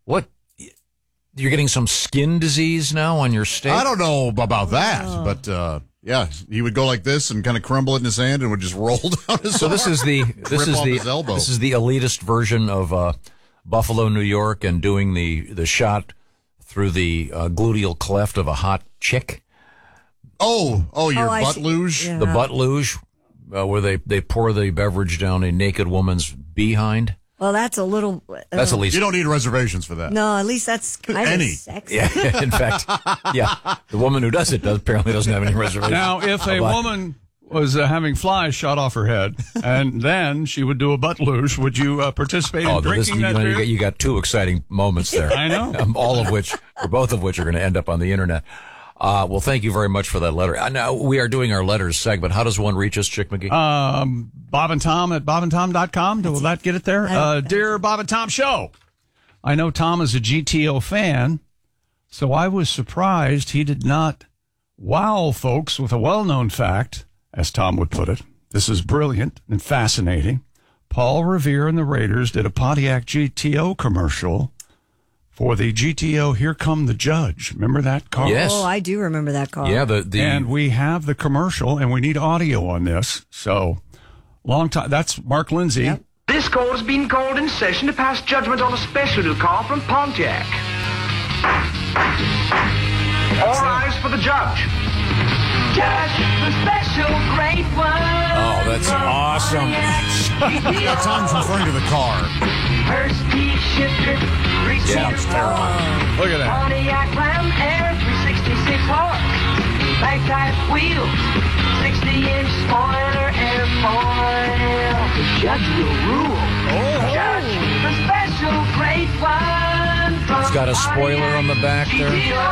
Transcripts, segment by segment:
What? You're getting some skin disease now on your steak? I don't know about that, but yeah, he would go like this and kind of crumble it in his hand and would just roll down his So this is the elbow. This is the elitist version of Buffalo, New York, and doing the shot through the gluteal cleft of a hot chick. Your butt luge? Yeah. The butt luge, where they pour the beverage down a naked woman's behind. Well, that's a little... That's at least... You don't need reservations for that. No, at least that's kind of sexy. Yeah, in fact, yeah. The woman who does it apparently doesn't have any reservations. Now, if a woman was having flies shot off her head, and then she would do a butt luge, would you participate in drinking that beer? You got two exciting moments there. I know. Both of which are going to end up on the internet. Well, thank you very much for that letter. Now, we are doing our letters segment. How does one reach us, Chick McGee? Bob and Tom at bobandtom.com. Will that get it there? Dear Bob and Tom Show, I know Tom is a GTO fan, so I was surprised he did not wow folks with a well-known fact, as Tom would put it. This is brilliant and fascinating. Paul Revere and the Raiders did a Pontiac GTO commercial for the GTO Here Come the Judge. Remember that car? Yes. Oh, I do remember that car. Yeah, and we have the commercial, and we need audio on this. So, long time. That's Mark Lindsay. Yep. This court has been called in session to pass judgment on a special new car from Pontiac. All rise for the judge. Judge, the special great one. Oh, that's awesome. Yeah, Tom's referring to the car. First peak shifter, Yeah, it's terrible. Look at that. Pontiac Ram Air 366 horse. Back type wheel, 60-inch spoiler airfoil. The judge will rule. Judge, the special great one. It's got a spoiler on the back there.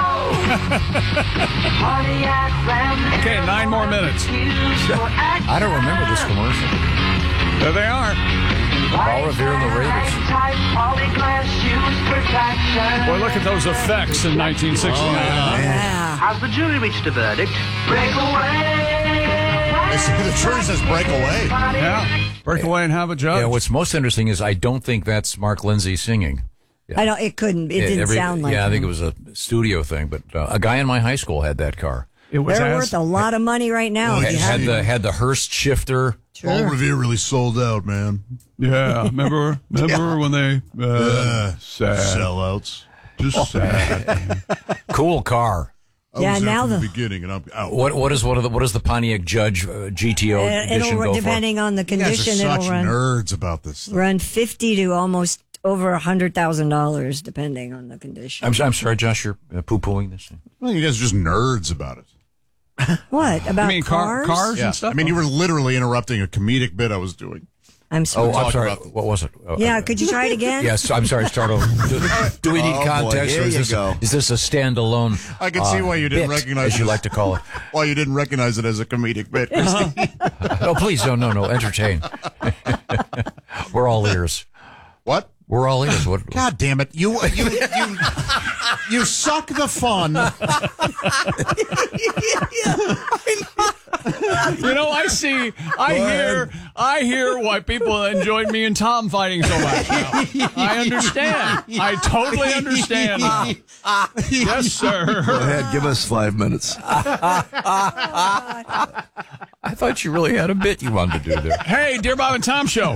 Okay, 9 more minutes. I don't remember this commercial. There they are. Paul Revere and the Raiders. Boy, look at those effects in 1969. Yeah. Has the jury reached a verdict? Break away. The jury says break away. Yeah. Break away and have a judge. Yeah, what's most interesting is I don't think that's Mark Lindsay singing. Yeah. I don't. It couldn't. It didn't sound like. Yeah, I think him. it was a studio thing. But a guy in my high school had that car. It was They're worth a lot of money right now. if you have them. Had the Hearst shifter. Paul Revere really sold out, man. Yeah, remember when they sad Sellouts. Just sad. Cool car. I Yeah, was there now from the the- beginning, and I'm out. What is the Pontiac Judge GTO edition It'll go depending on the You guys are condition. It'll such run nerds about this stuff. run $50 to almost over $100,000 depending on the condition. I'm sorry, Josh, you're poo-pooing this thing. Well, you guys are just nerds about it. What about I mean, cars? cars Yeah. and stuff? I mean, you were literally interrupting a comedic bit I was doing. I'm sorry. Oh, I'm talk sorry. about- What was it? Oh, Yeah, could you try it again? Yes, I'm sorry. Start over. Do we need context, or is this a standalone? I can see why you didn't bit, recognize as you this. like to call it. Why you didn't recognize it as a comedic bit, Christy. No, please, no, entertain. We're all ears. What? We're all ears. What? God damn it. You suck the fun. You know, I hear why people enjoyed me and Tom fighting so much now. I understand. I totally understand now. Yes, sir. Go ahead, give us 5 minutes. I thought you really had a bit you wanted to do there. Hey, Dear Bob and Tom Show.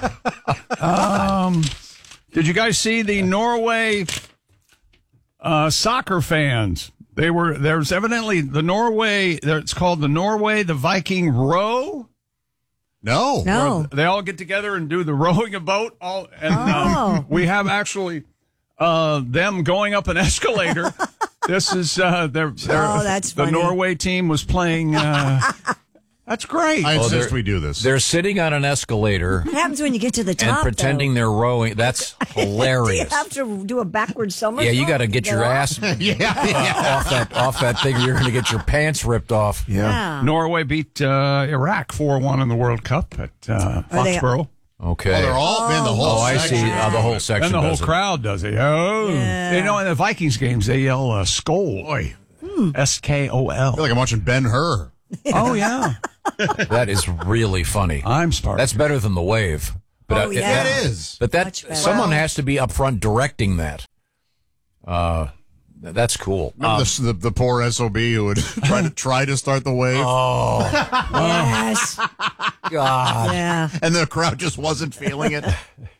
Did you guys see the Norway soccer fans? There's evidently the Norway, it's called the Norway, the Viking Row. No. No. They all get together and do the rowing a boat. We have actually them going up an escalator. This is that's that's the funny. Norway team was playing. That's great. I insist we do this. They're sitting on an escalator What happens when you get to the top? and pretending they're rowing. That's Do you hilarious. have to do a backward somersault? Yeah, you got to get your off? ass off that thing. You're going to get your pants ripped off. Yeah. Norway beat Iraq 4-1 in the World Cup at Foxborough. Okay. Oh, they're all, man, the whole Oh, I see. section. The whole section. And the whole does it. crowd does it. Oh. Yeah. You know, in the Vikings games, they yell Skol. S-K-O-L. I feel like I'm watching Ben-Hur. Oh, yeah. That is really funny. I'm smart. That's better than the wave. But Oh, yeah. It is. But that Much better. someone has to be up front directing that. That's cool. Remember the poor SOB who would try to start the wave, Yes. God. Yeah. and the crowd just wasn't feeling it.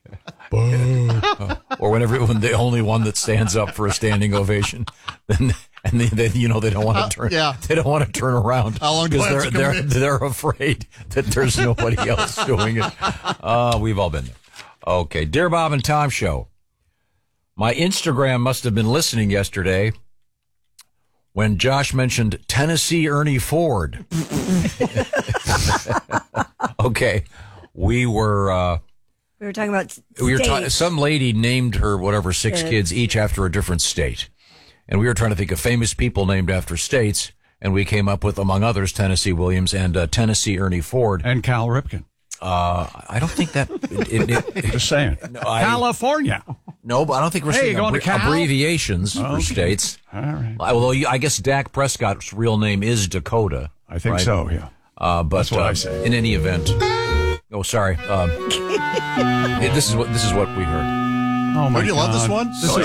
Or when the only one that stands up for a standing ovation, then they don't want to turn. They don't want to turn around. How long do I have to commit? they're afraid that there's nobody else doing it. We've all been there. Okay, Dear Bob and Tom Show. My Instagram must have been listening yesterday when Josh mentioned Tennessee Ernie Ford. Okay, we were talking about some lady named her whatever 6 kids each after a different state, and we were trying to think of famous people named after states, and we came up with, among others, Tennessee Williams and Tennessee Ernie Ford And Cal Ripken. I don't think that. Just saying. California. No, but I don't think we're seeing going to Cal? abbreviations for states. All right. Although I guess Dak Prescott's real name is Dakota. I think right? so, yeah. But That's what I say. In any event, oh, sorry. This is what we heard. Oh, my Do you love God. this one? This is